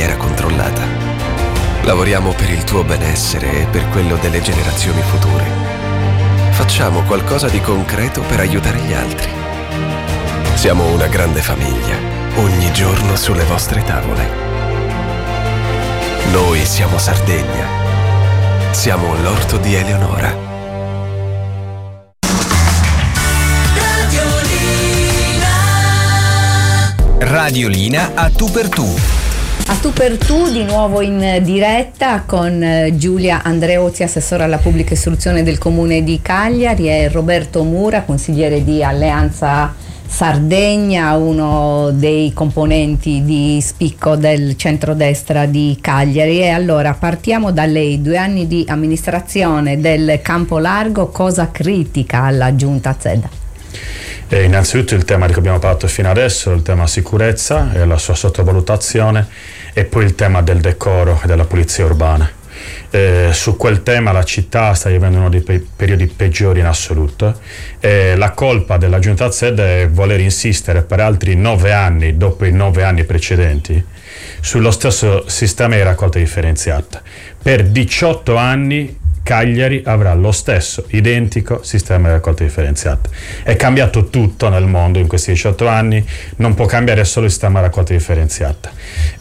maniera controllata. Lavoriamo per il tuo benessere e per quello delle generazioni future. Facciamo qualcosa di concreto per aiutare gli altri. Siamo una grande famiglia, ogni giorno sulle vostre tavole. Noi siamo Sardegna. Siamo l'orto di Eleonora. Radiolina a tu per tu. A tu per tu, di nuovo in diretta con Giulia Andreozzi, assessore alla pubblica istruzione del Comune di Cagliari, e Roberto Mura, consigliere di Alleanza Sardegna, uno dei componenti di spicco del centrodestra di Cagliari. E allora partiamo da lei. 2 anni di amministrazione del Campo Largo, cosa critica alla Giunta Zedda? Innanzitutto il tema di cui abbiamo parlato fino adesso, il tema sicurezza e la sua sottovalutazione, e poi il tema del decoro e della pulizia urbana. Su quel tema la città sta vivendo uno dei periodi peggiori in assoluto. La colpa della Giunta Zedda è voler insistere per altri 9 anni, dopo i 9 anni precedenti, sullo stesso sistema di raccolta differenziata. Per 18 anni Cagliari avrà lo stesso identico sistema di raccolta differenziata. È cambiato tutto nel mondo in questi 18 anni, non può cambiare solo il sistema di raccolta differenziata,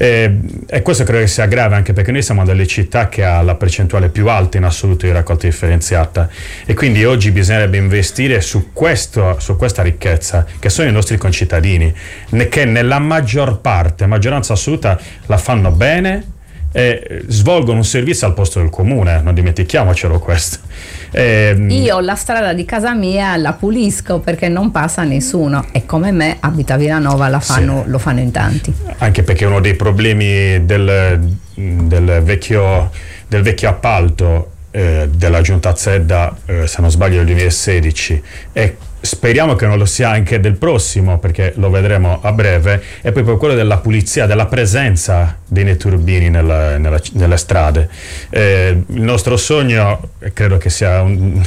e questo credo che sia grave, anche perché noi siamo delle città che ha la percentuale più alta in assoluto di raccolta differenziata, e quindi oggi bisognerebbe investire su questa ricchezza che sono i nostri concittadini, che nella maggioranza assoluta la fanno bene e svolgono un servizio al posto del comune, non dimentichiamocelo questo. Io la strada di casa mia la pulisco perché non passa nessuno, e come me abita a Villanova lo fanno in tanti. Anche perché uno dei problemi del vecchio appalto della Giunta Zedda, se non sbaglio del 2016, e speriamo che non lo sia anche del prossimo, perché lo vedremo a breve, è proprio quello della pulizia, della presenza dei netturbini nelle strade. Il nostro sogno, credo che sia un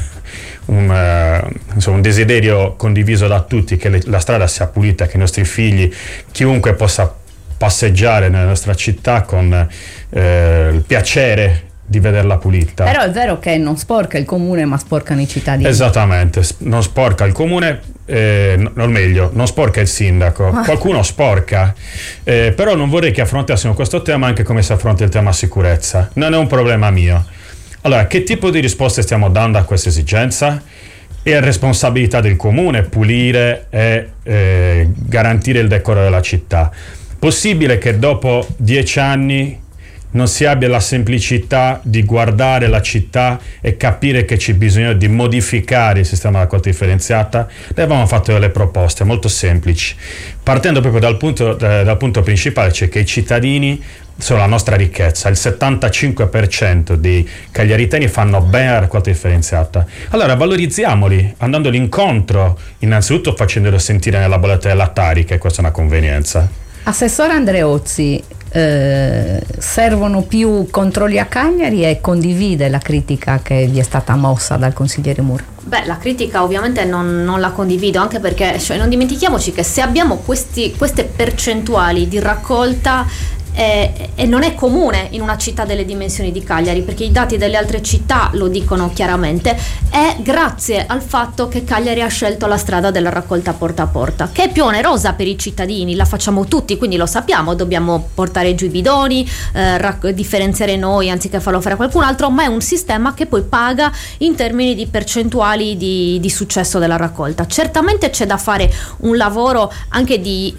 desiderio condiviso da tutti, che la strada sia pulita, che i nostri figli, chiunque possa passeggiare nella nostra città con il piacere di vederla pulita. Però è vero che non sporca il comune, ma sporcano i cittadini. Esattamente, non sporca il comune, o meglio, non sporca il sindaco. Qualcuno sporca, però non vorrei che affrontassimo questo tema anche come si affronta il tema sicurezza. Non è un problema mio. Allora, che tipo di risposte stiamo dando a questa esigenza? È responsabilità del comune pulire e garantire il decoro della città. Possibile che dopo 10 anni non si abbia la semplicità di guardare la città e capire che c'è bisogno di modificare il sistema di raccolta differenziata? Noi abbiamo fatto delle proposte molto semplici, partendo proprio dal punto principale, cioè che i cittadini sono la nostra ricchezza. Il 75% dei cagliaritani fanno bene la raccolta differenziata. Allora valorizziamoli, andandoli incontro, innanzitutto facendolo sentire nella bolletta della Tari che questa è una convenienza. Assessore Andreozzi, servono più controlli a Cagliari, e condivide la critica che vi è stata mossa dal consigliere Mura? Beh, la critica ovviamente non la condivido, anche perché non dimentichiamoci che se abbiamo queste percentuali di raccolta, e non è comune in una città delle dimensioni di Cagliari, perché i dati delle altre città lo dicono chiaramente, è grazie al fatto che Cagliari ha scelto la strada della raccolta porta a porta, che è più onerosa per i cittadini, la facciamo tutti, quindi lo sappiamo, dobbiamo portare giù i bidoni, differenziare noi anziché farlo fare a qualcun altro, ma è un sistema che poi paga in termini di percentuali di successo della raccolta. Certamente c'è da fare un lavoro anche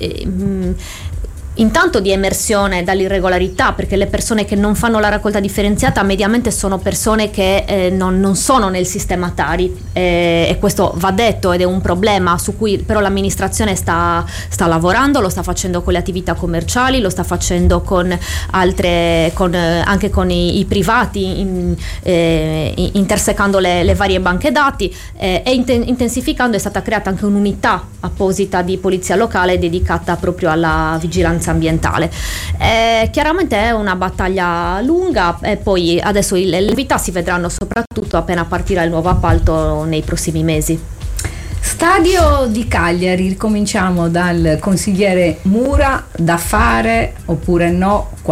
intanto di emersione dall'irregolarità, perché le persone che non fanno la raccolta differenziata mediamente sono persone che non sono nel sistema Tari, e questo va detto, ed è un problema su cui però l'amministrazione sta lavorando, lo sta facendo con le attività commerciali, lo sta facendo anche con i privati, intersecando le varie banche dati, e intensificando. È stata creata anche un'unità apposita di polizia locale dedicata proprio alla vigilanza ambientale. Chiaramente è una battaglia lunga, e poi adesso le novità si vedranno soprattutto appena partirà il nuovo appalto nei prossimi mesi. Stadio di Cagliari, ricominciamo dal consigliere Mura, da fare oppure no?